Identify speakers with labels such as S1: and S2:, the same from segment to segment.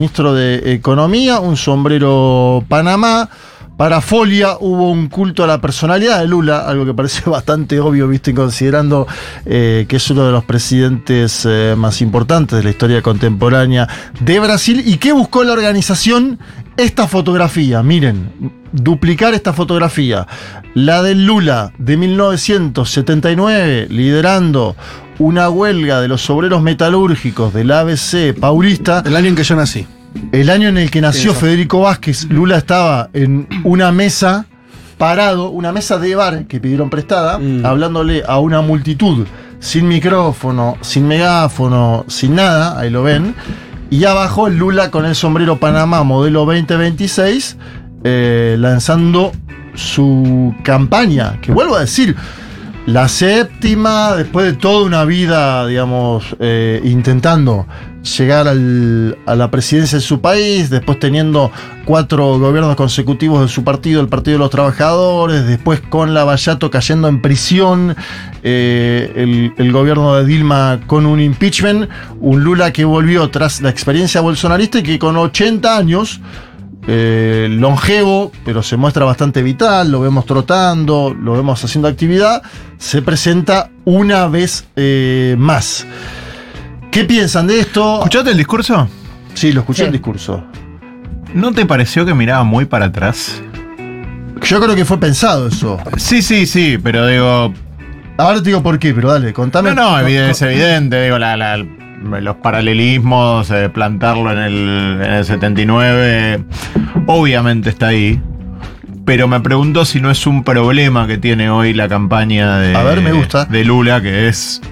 S1: ministro de Economía, un sombrero Panamá. Para Folia hubo un culto a la personalidad de Lula, algo que parece bastante obvio, ¿viste? Considerando que es uno de los presidentes más importantes de la historia contemporánea de Brasil. ¿Y qué buscó la organización? Esta fotografía, miren, duplicar esta fotografía. La del Lula de 1979, liderando una huelga de los obreros metalúrgicos del ABC paulista.
S2: El año en que yo nací.
S1: El año en el que nació Federico Vázquez. Lula estaba en una mesa, parado, una mesa de bar que pidieron prestada, hablándole a una multitud, sin micrófono, sin megáfono, sin nada, ahí lo ven. Y abajo el Lula con el sombrero Panamá modelo 2026, lanzando su campaña, que vuelvo a decir, la séptima, después de toda una vida, digamos, intentando llegar a la presidencia de su país, después teniendo 4 gobiernos consecutivos de su partido, el Partido de los Trabajadores, después con Lavallato cayendo en prisión, el gobierno de Dilma con un impeachment, un Lula que volvió tras la experiencia bolsonarista y que con 80 años, longevo, pero se muestra bastante vital, lo vemos trotando, lo vemos haciendo actividad, se presenta una vez más. ¿Qué piensan de esto?
S3: ¿Escuchaste el discurso?
S1: Sí, lo escuché el discurso.
S3: ¿No te pareció que miraba muy para atrás?
S1: Yo creo que fue pensado eso.
S3: Sí, pero digo...
S1: Ahora te digo por qué, pero dale, contame.
S3: No, es evidente, digo, los paralelismos, plantarlo en el 79, obviamente está ahí. Pero me pregunto si no es un problema que tiene hoy la campaña de Lula, que es...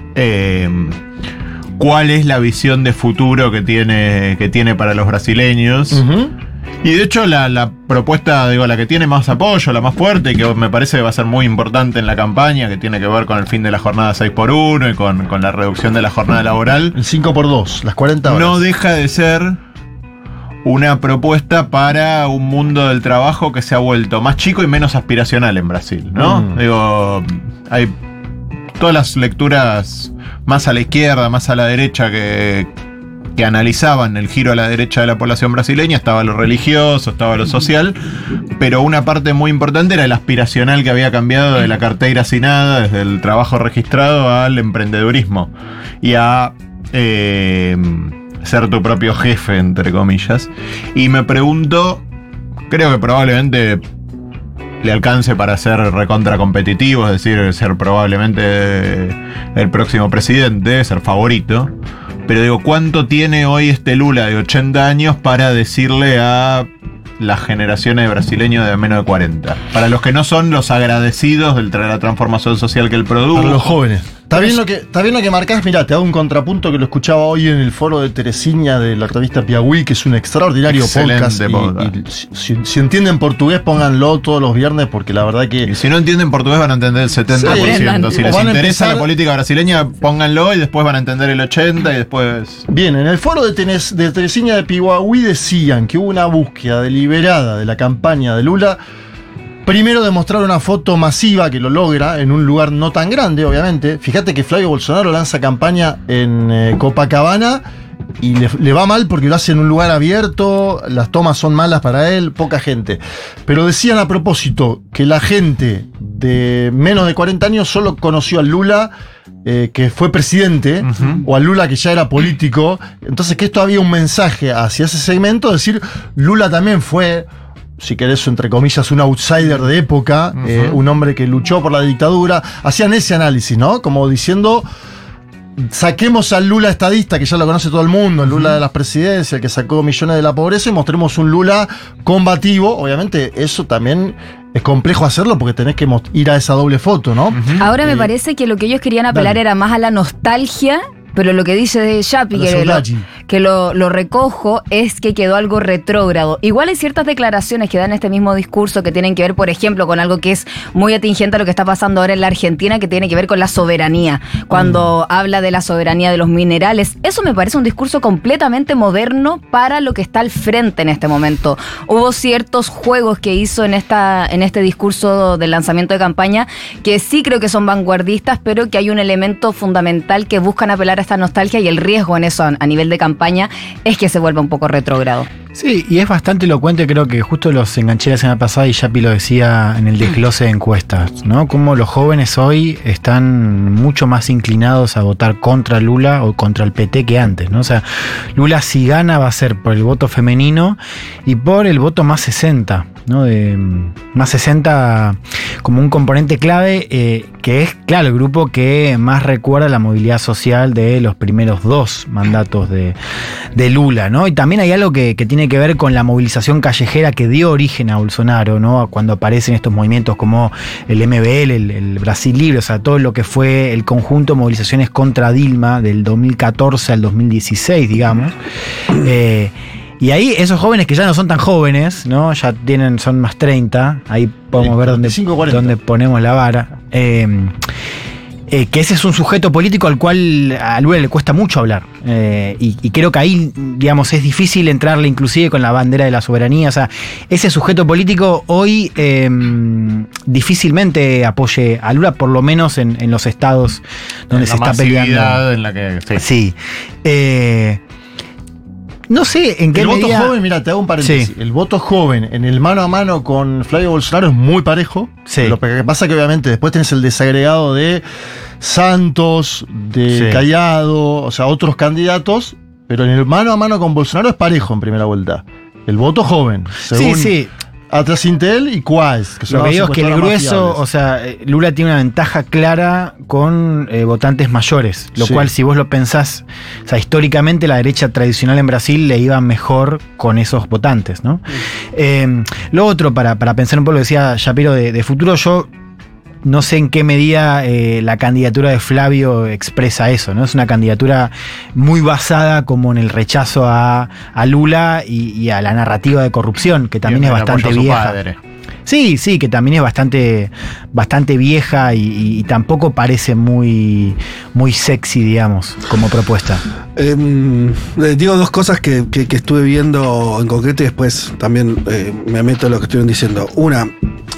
S3: ¿cuál es la visión de futuro que tiene para los brasileños? Uh-huh. Y de hecho la propuesta, digo, la que tiene más apoyo, la más fuerte, y que me parece que va a ser muy importante en la campaña, que tiene que ver con el fin de la jornada 6x1 y con la reducción de la jornada laboral.
S1: El 5x2, las 40 horas.
S3: No deja de ser una propuesta para un mundo del trabajo que se ha vuelto más chico y menos aspiracional en Brasil, ¿no? Digo, hay todas las lecturas más a la izquierda, más a la derecha que analizaban el giro a la derecha de la población brasileña. Estaba lo religioso, estaba lo social, pero una parte muy importante era el aspiracional, que había cambiado de la carteira asinada, desde el trabajo registrado, al emprendedurismo y a ser tu propio jefe, entre comillas. Y me pregunto, creo que probablemente le alcance para ser recontra competitivo, es decir, ser probablemente el próximo presidente, ser favorito. Pero digo, ¿cuánto tiene hoy este Lula de 80 años para decirle a las generaciones de brasileños de menos de 40? Para los que no son los agradecidos de la transformación social que él produjo.
S1: Para los jóvenes. Está bien lo que marcás. Mirá, te hago un contrapunto que lo escuchaba hoy en el foro de Teresina de la revista Piauí, que es un extraordinario podcast. Si entienden portugués, pónganlo todos los viernes, porque la verdad que...
S3: Y si no entienden portugués, van a entender el 70%. Si les interesa la política brasileña, pónganlo y después van a entender el 80% y después...
S1: Bien, en el foro de Teresina de Piauí decían que hubo una búsqueda deliberada de la campaña de Lula. Primero, demostrar una foto masiva, que lo logra en un lugar no tan grande, obviamente. Fíjate que Flavio Bolsonaro lanza campaña en Copacabana y le va mal porque lo hace en un lugar abierto, las tomas son malas para él, poca gente. Pero decían a propósito que la gente de menos de 40 años solo conoció al Lula que fue presidente, o al Lula que ya era político. Entonces, que esto había un mensaje hacia ese segmento, decir, Lula también fue, si querés, entre comillas, un outsider de época, un hombre que luchó por la dictadura. Hacían ese análisis, ¿no? Como diciendo, saquemos al Lula estadista, que ya lo conoce todo el mundo, el Lula de las presidencias, el que sacó millones de la pobreza, y mostremos un Lula combativo. Obviamente, eso también es complejo hacerlo porque tenés que ir a esa doble foto, ¿no?
S4: Ahora me parece que lo que ellos querían apelar era más a la nostalgia. Pero lo que dice de Yapi, que lo recojo, es que quedó algo retrógrado. Igual hay ciertas declaraciones que dan este mismo discurso que tienen que ver, por ejemplo, con algo que es muy atingente a lo que está pasando ahora en la Argentina, que tiene que ver con la soberanía. Cuando habla de la soberanía de los minerales, eso me parece un discurso completamente moderno para lo que está al frente en este momento. Hubo ciertos juegos que hizo en este discurso del lanzamiento de campaña que sí creo que son vanguardistas, pero que hay un elemento fundamental que buscan apelar a esta nostalgia y el riesgo en eso a nivel de campaña campaña es que se vuelva un poco retrógrado.
S2: Sí, y es bastante elocuente, creo que justo los enganché la semana pasada y Yapi lo decía en el desglose de encuestas, ¿no? Como los jóvenes hoy están mucho más inclinados a votar contra Lula o contra el PT que antes, ¿no? O sea, Lula si gana va a ser por el voto femenino y por el voto más 60, ¿no? De más 60 como un componente clave que es, claro, el grupo que más recuerda la movilidad social de los primeros 2 mandatos de Lula, ¿no? Y también hay algo que tiene que ver con la movilización callejera que dio origen a Bolsonaro, ¿no? Cuando aparecen estos movimientos como el MBL, el Brasil Libre, o sea, todo lo que fue el conjunto de movilizaciones contra Dilma del 2014 al 2016, digamos. Y ahí esos jóvenes que ya no son tan jóvenes, ¿no? Ya son más 30, ahí podemos ver dónde ponemos la vara. Que ese es un sujeto político al cual a Lula le cuesta mucho hablar. Y creo que ahí, digamos, es difícil entrarle inclusive con la bandera de la soberanía. O sea, ese sujeto político hoy difícilmente apoye a Lula, por lo menos en los estados donde se está peleando.
S3: En la que,
S2: sí. No sé en qué medida...
S1: El voto joven, mira, te hago un paréntesis. Sí. El voto joven en el mano a mano con Flavio Bolsonaro es muy parejo.
S2: Sí.
S1: Lo que pasa es que obviamente después tenés el desagregado de Santos, de Cayado, o sea, otros candidatos, pero en el mano a mano con Bolsonaro es parejo en primera vuelta. El voto joven, según Atrasintel y Quaes.
S2: Lo que digo es que el grueso, o sea, Lula tiene una ventaja clara con votantes mayores, lo cual si vos lo pensás, o sea, históricamente la derecha tradicional en Brasil le iba mejor con esos votantes, ¿no? Lo otro, para pensar un poco, lo decía Shapiro de futuro, yo no sé en qué medida la candidatura de Flavio expresa eso, ¿no? Es una candidatura muy basada como en el rechazo a Lula y a la narrativa de corrupción, que también es bastante vieja. Sí, que también es bastante vieja y tampoco parece muy sexy, digamos, como propuesta.
S5: Digo 2 cosas que estuve viendo en concreto y después también me meto en lo que estuvieron diciendo. Una,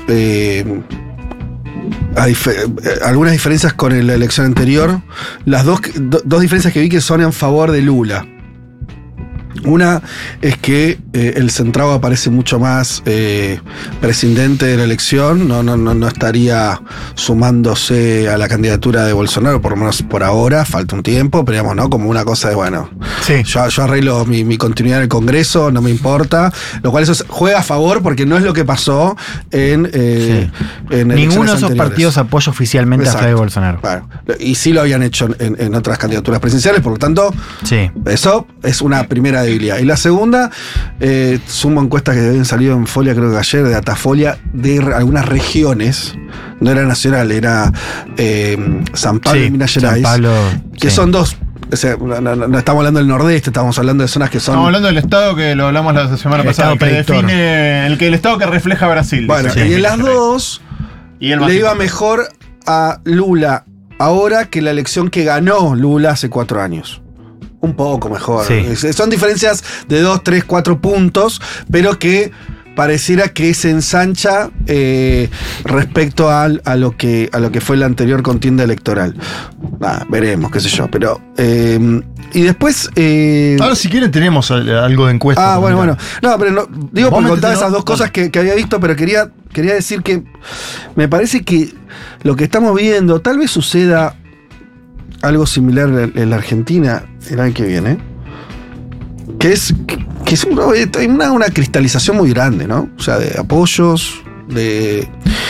S5: algunas diferencias con la elección anterior. Las dos diferencias que vi que son en favor de Lula. Una es que el centrado aparece mucho más prescindente de la elección, no estaría sumándose a la candidatura de Bolsonaro, por lo menos por ahora, falta un tiempo, pero digamos, ¿no? Como una cosa de, bueno, yo arreglo mi continuidad en el Congreso, no me importa, lo cual eso juega a favor porque no es lo que pasó en
S2: ninguno de esos partidos apoya oficialmente a Flavio Bolsonaro.
S5: Claro. Y sí lo habían hecho en otras candidaturas presidenciales, por lo tanto, eso es una primera debilidad. Y la segunda, sumo encuestas que habían salido en Folia, creo que ayer, de Datafolia, de algunas regiones, no era nacional, era San Pablo y Minas Gerais, que son 2. O sea, no estamos hablando del nordeste, estamos hablando de zonas que son...
S3: Estamos hablando del estado que lo hablamos la semana pasada, que define el estado que refleja Brasil.
S5: Bueno, y en las 2 le iba mejor a Lula ahora que la elección que ganó Lula hace 4 años. Un poco mejor. Son diferencias de 2, 3, 4 puntos, pero que pareciera que se ensancha respecto a lo que fue la anterior contienda electoral. Veremos, qué sé yo. Pero y después
S1: ahora si quieren tenemos algo de encuesta.
S5: Bueno. No, pero no, digo por contar esas 2 cosas que había visto, pero quería decir que me parece que lo que estamos viendo tal vez suceda algo similar en la Argentina el año que viene, que es una cristalización muy grande, ¿no? O sea, de apoyos, de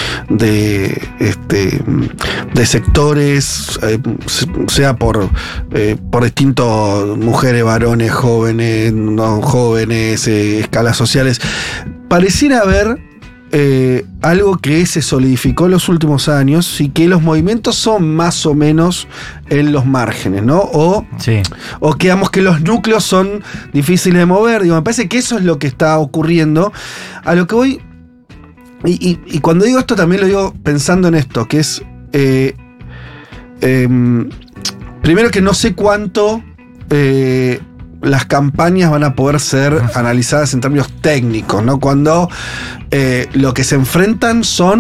S5: sectores, sea por distintos mujeres, varones, jóvenes, no jóvenes, escalas sociales. Pareciera haber algo que se solidificó en los últimos años y que los movimientos son más o menos en los márgenes, ¿no? O que digamos que los núcleos son difíciles de mover. Digo, me parece que eso es lo que está ocurriendo. A lo que voy, y cuando digo esto también lo digo pensando en esto, que es primero que no sé cuánto las campañas van a poder ser analizadas en términos técnicos, ¿no? Cuando lo que se enfrentan son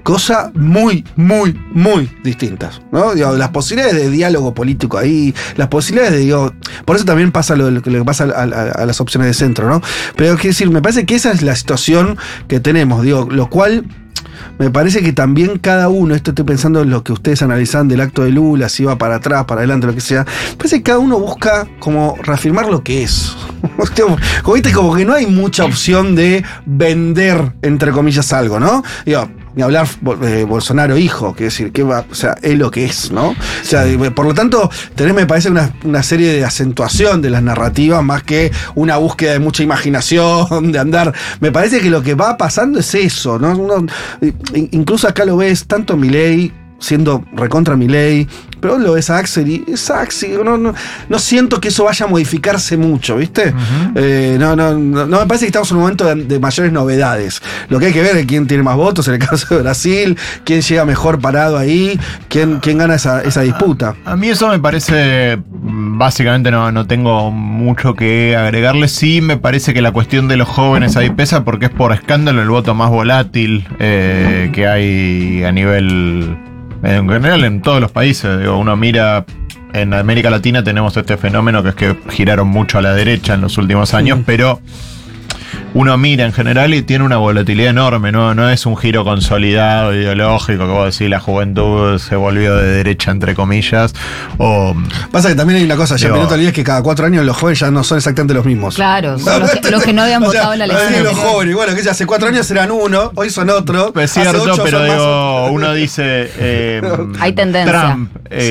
S5: Cosa muy, muy, muy distintas, ¿no? Digo, las posibilidades de diálogo político ahí, las posibilidades de, digo, por eso también pasa lo que pasa a las opciones de centro, ¿no? Pero quiero decir, me parece que esa es la situación que tenemos, digo, lo cual me parece que también cada uno, esto estoy pensando en lo que ustedes analizan del acto de Lula, si va para atrás, para adelante, lo que sea, me parece que cada uno busca como reafirmar lo que es. Como viste, como que no hay mucha opción de vender, entre comillas, algo, ¿no? Digo, ni hablar Bolsonaro hijo, que decir, que va, o sea, es lo que es, ¿no? O sea, por lo tanto, tenés, me parece, una serie de acentuación de las narrativas más que una búsqueda de mucha imaginación, de andar. Me parece que lo que va pasando es eso, ¿no? Incluso acá lo ves tanto Milei siendo recontra Milei, pero vos lo ves a Axel y es Axel, no siento que eso vaya a modificarse mucho, ¿viste? No me parece que estamos en un momento de mayores novedades. Lo que hay que ver es quién tiene más votos en el caso de Brasil, quién llega mejor parado ahí, quién gana esa disputa.
S3: A mí eso me parece, básicamente no tengo mucho que agregarle. Sí me parece que la cuestión de los jóvenes ahí pesa porque es por escándalo el voto más volátil que hay a nivel... En general en todos los países, digo, uno mira, en América Latina tenemos este fenómeno que es que giraron mucho a la derecha en los últimos años, pero uno mira en general y tiene una volatilidad enorme, no es un giro consolidado, ideológico, que vos decís la juventud se volvió de derecha, entre comillas, o...
S5: Pasa que también hay una cosa, ya no te olvides que cada 4 años los jóvenes ya no son exactamente los mismos.
S4: Claro, son los que no habían votado en la elección.
S5: Los jóvenes, bueno, que ya hace 4 años eran uno, hoy son otro.
S3: Es cierto, pero digo, uno dice...
S4: hay tendencia.
S3: Trump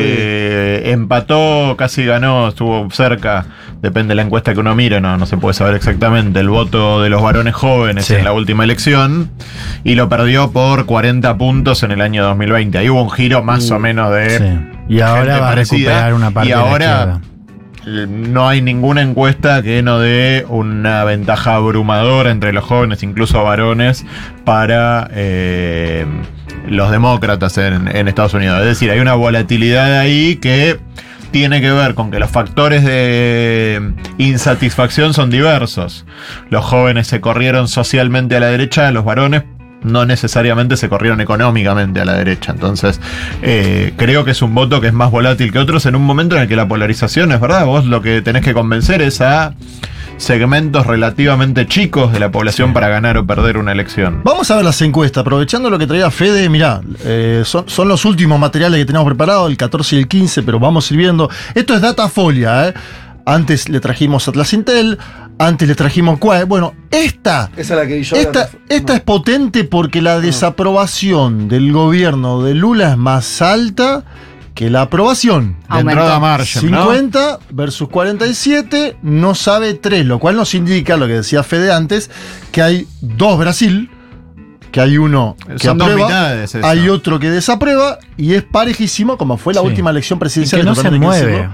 S3: empató, casi ganó, estuvo cerca, depende de la encuesta que uno mire, no se puede saber exactamente, el voto de los varones jóvenes en la última elección, y lo perdió por 40 puntos en el año 2020. Ahí hubo un giro más o menos de...
S2: Sí. Y ahora va
S3: parecida,
S2: a recuperar una parte
S3: y ahora
S2: de la
S3: no hay ninguna encuesta que no dé una ventaja abrumadora entre los jóvenes, incluso varones, para los demócratas en Estados Unidos. Es decir, hay una volatilidad ahí que tiene que ver con que los factores de insatisfacción son diversos. Los jóvenes se corrieron socialmente a la derecha, los varones no necesariamente se corrieron económicamente a la derecha. Entonces, creo que es un voto que es más volátil que otros en un momento en el que la polarización, es verdad, vos lo que tenés que convencer es a segmentos relativamente chicos de la población para ganar o perder una elección.
S1: Vamos a ver las encuestas, aprovechando lo que traía Fede, mirá, son los últimos materiales que tenemos preparados, el 14 y el 15, pero vamos a ir viendo. Esto es Datafolia, Antes le trajimos Atlas Intel, antes le trajimos Quae. Bueno, esta es la que yo esta es potente porque la desaprobación del gobierno de Lula es más alta que la aprobación.
S3: De entrada margen,
S1: 50
S3: ¿no?
S1: versus 47, no sabe 3, lo cual nos indica lo que decía Fede antes, que hay 2 Brasil, que hay uno que
S3: son
S1: aprueba,
S3: 2 mitades eso.
S1: Hay otro que desaprueba, y es parejísimo como fue la última elección presidencial.
S2: Y que no se mueve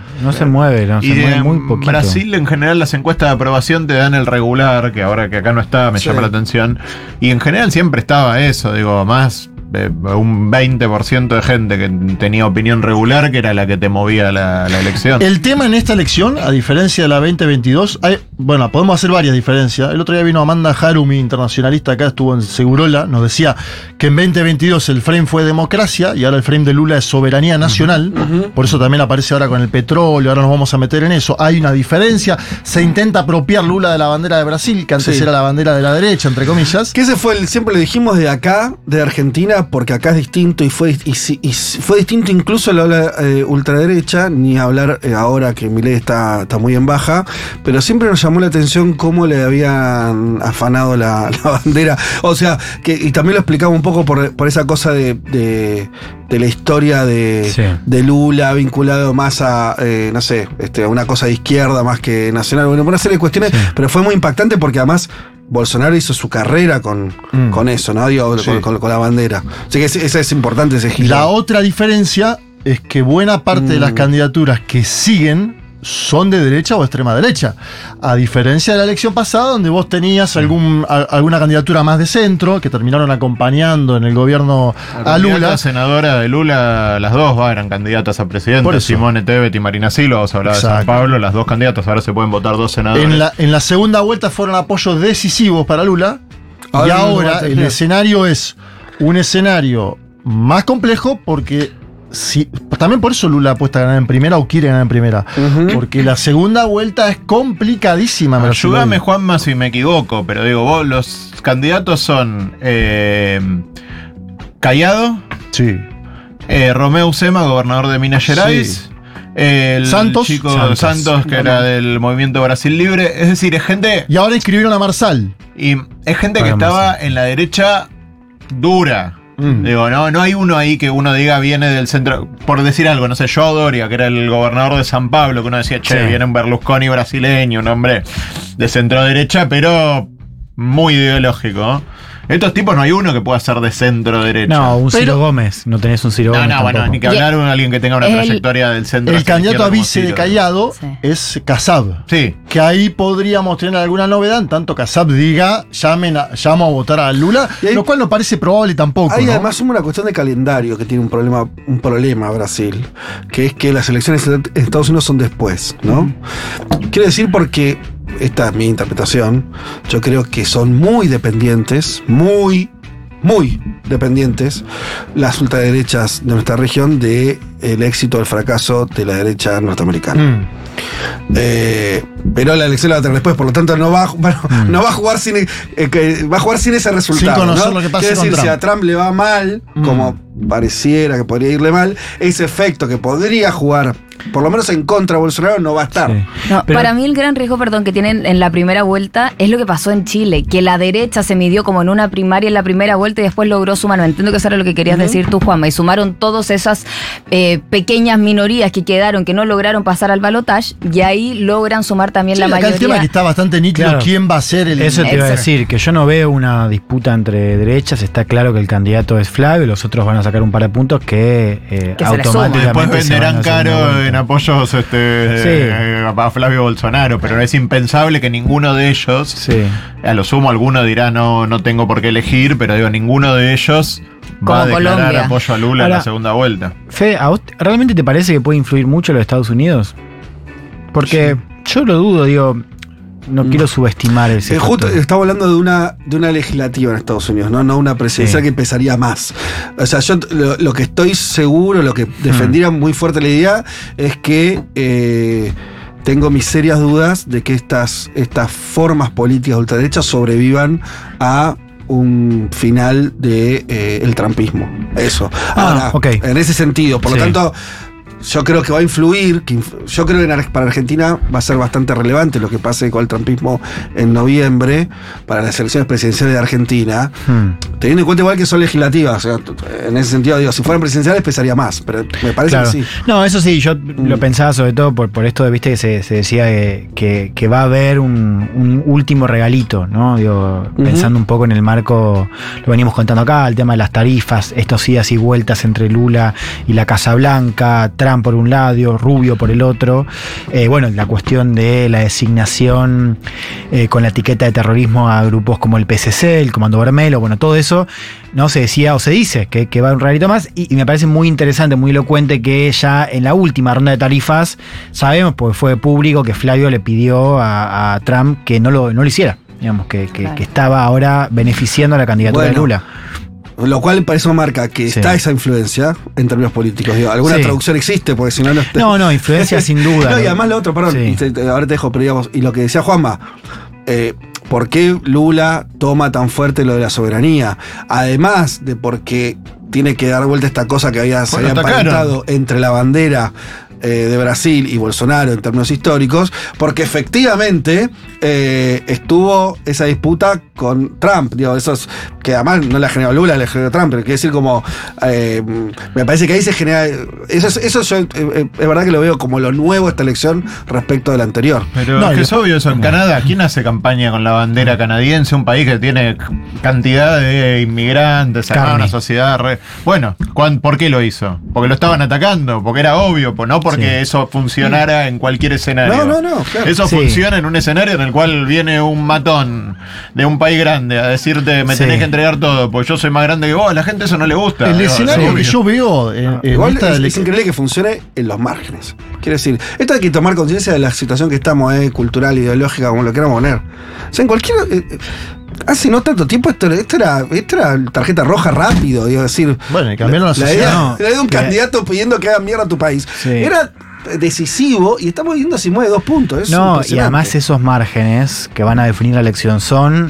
S2: muy poquito.
S3: Brasil, en general, las encuestas de aprobación te dan el regular, que ahora que acá no está, me llama la atención. Y en general siempre estaba eso, digo, más un 20% de gente que tenía opinión regular, que era la que te movía la elección.
S1: El tema en esta elección, a diferencia de la 2022, podemos hacer varias diferencias. El otro día vino Amanda Harumi, internacionalista, acá estuvo en Segurola, nos decía que en 2022 el frame fue democracia y ahora el frame de Lula es soberanía nacional. Por eso también aparece ahora con el petróleo, ahora nos vamos a meter en eso. Hay una diferencia, se intenta apropiar Lula de la bandera de Brasil, que antes era la bandera de la derecha, entre comillas.
S5: Que ese fue siempre lo dijimos de acá, de Argentina, porque acá es distinto y fue distinto incluso la ola ultraderecha, ni hablar ahora que Milei está muy en baja, pero siempre nos llamó la atención cómo le habían afanado la bandera. O sea, y también lo explicaba un poco por esa cosa de la historia de Lula, vinculado más a, a una cosa de izquierda más que nacional. Bueno, una serie de cuestiones, pero fue muy impactante porque además Bolsonaro hizo su carrera con eso, ¿no? Digo, con la bandera. Así que ese es importante, ese giro.
S1: La otra diferencia es que buena parte de las candidaturas que siguen son de derecha o extrema derecha. A diferencia de la elección pasada, donde vos tenías alguna candidatura más de centro, que terminaron acompañando en el gobierno a Lula.
S3: La senadora de Lula, las dos eran candidatas a presidente, Simone Tebet y Marina Silva, vos hablabas de San Pablo, las dos candidatas, ahora se pueden votar 2 senadores.
S1: En la segunda vuelta fueron apoyos decisivos para Lula, y ahora el escenario es un escenario más complejo porque también por eso Lula apuesta a ganar en primera o quiere ganar en primera. Porque la segunda vuelta es complicadísima.
S3: Ayúdame, Juanma, si me equivoco, pero digo, vos, los candidatos son Cayado,
S1: sí.
S3: Romeu Zema, gobernador de Minas Gerais,
S1: Sí.
S3: el
S1: Santos.
S3: chico Santos, que era del Movimiento Brasil Libre. Es decir, es gente.
S1: Y ahora inscribieron a Marsal.
S3: Y es gente que estaba en la derecha dura. Digo, no hay uno ahí que uno diga viene del centro. Por decir algo, no sé, João Doria, que era el gobernador de San Pablo, que uno decía, che, viene un Berlusconi brasileño, un hombre de centro derecha, pero muy ideológico, ¿no? Estos tipos no hay uno que pueda ser de centro derecha.
S2: No, un Ciro Gómez. No tenés un Ciro Gómez.
S3: No, bueno, ni que hablar de alguien que tenga una trayectoria del centro.
S1: El candidato a vice de Cayado es Kassab.
S3: Sí.
S1: Que ahí podríamos tener alguna novedad, en tanto Kassab diga, llamo a votar a Lula, lo cual no parece probable tampoco.
S5: Hay
S1: ¿no?
S5: además una cuestión de calendario que tiene un problema Brasil, que es que las elecciones en Estados Unidos son después, ¿no? Quiero decir porque, esta es mi interpretación, yo creo que son muy dependientes, muy dependientes las ultraderechas de nuestra región del éxito o el fracaso de la derecha norteamericana. Pero la elección la va a tener después, por lo tanto no va a jugar sin ese resultado.
S1: Sin conocer, ¿no? Lo que pasa
S5: Quiere decir,
S1: con
S5: si a Trump le va mal, como pareciera que podría irle mal, ese efecto que podría jugar, por lo menos en contra de Bolsonaro, no va a estar.
S2: Sí.
S4: No, para mí el gran riesgo, que tienen en la primera vuelta es lo que pasó en Chile, que la derecha se midió como en una primaria en la primera vuelta y después logró sumar. Entiendo que eso era lo que querías decir tú, Juanma, y sumaron todas esas pequeñas minorías que quedaron, que no lograron pasar al balotaje, y ahí logran sumar también la mayoría.
S1: El tema que está bastante nítido,
S2: claro,
S1: quién va a ser el...
S2: Eso te iba a decir, que yo no veo una disputa entre derechas, está claro que el candidato es Flavio, los otros van a sacar un par de puntos que automáticamente
S3: después venderán
S2: se van a
S3: caro en apoyos a Flavio Bolsonaro, pero no es impensable que ninguno de ellos, a lo sumo alguno dirá no tengo por qué elegir, pero digo, ninguno de ellos va a declarar
S4: Colombia.
S3: apoyo a Lula en la segunda vuelta.
S2: Fede, ¿a vos realmente te parece que puede influir mucho los Estados Unidos? Porque yo lo dudo, digo, no quiero subestimar ese
S5: justo estamos hablando de una legislativa en Estados Unidos, no una presidencial que pesaría más. O sea, yo lo que estoy seguro, lo que defendiera muy fuerte la idea, es que tengo mis serias dudas de que estas formas políticas de ultraderecha sobrevivan a un final de el trumpismo. Eso. Ahora, en ese sentido, por lo tanto, yo creo que va a influir, yo creo que para Argentina va a ser bastante relevante lo que pase con el trumpismo en noviembre para las elecciones presidenciales de Argentina, teniendo en cuenta igual que son legislativas. O sea, en ese sentido, digo, si fueran presidenciales pesaría más, pero me parece que sí.
S2: No, eso sí, yo lo pensaba sobre todo por esto, viste, que se decía que va a haber un último regalito, ¿no? Digo, pensando un poco en el marco, lo venimos contando acá, el tema de las tarifas, estos idas y vueltas entre Lula y la Casa Blanca, Trump por un lado, Rubio por el otro. Bueno, la cuestión de la designación con la etiqueta de terrorismo a grupos como el PCC, el Comando Vermelo, bueno, todo eso, ¿no? Se decía o se dice que va a un regalito más, y me parece muy interesante, muy elocuente que ya en la última ronda de tarifas, sabemos, porque fue público, que Flavio le pidió a Trump que no lo hiciera, digamos, que estaba ahora beneficiando a la candidatura de Lula.
S5: Lo cual para eso marca que está esa influencia en términos políticos. Digo, alguna traducción existe, porque si no...
S2: No, influencia sin duda.
S5: No, y además lo otro, perdón, ahora te dejo, pero digamos, y lo que decía Juanma, ¿por qué Lula toma tan fuerte lo de la soberanía? Además de porque tiene que dar vuelta esta cosa que se había emparentado entre la bandera de Brasil y Bolsonaro en términos históricos, porque efectivamente estuvo esa disputa con Trump, digo, esos que además no la generó Lula, la generó Trump, pero quiere decir como me parece que ahí se genera eso yo es verdad que lo veo como lo nuevo esta elección respecto de la anterior.
S3: Pero es obvio eso, en Canadá, ¿quién hace campaña con la bandera canadiense? Un país que tiene cantidad de inmigrantes, una sociedad bueno, ¿por qué lo hizo? Porque lo estaban atacando, porque era obvio, no porque eso funcionara en cualquier escenario.
S5: No, claro.
S3: Eso funciona en un escenario en el cual viene un matón de un país grande a decirte me tenés que entregar todo, porque yo soy más grande que vos. A la gente eso no le gusta.
S1: El escenario que yo veo
S5: igual es increíble que funcione en los márgenes. Quiero decir, esto hay que tomar conciencia de la situación que estamos, cultural, ideológica, como lo queramos poner. O sea, en cualquier... hace no tanto tiempo esto era tarjeta roja rápido, digo, decir.
S1: Bueno, y cambiaron la sociedad.
S5: La idea de un candidato pidiendo que haga mierda a tu país.
S2: Sí.
S5: Era decisivo y estamos viendo si mueve 2 puntos.
S2: No, y además esos márgenes que van a definir la elección son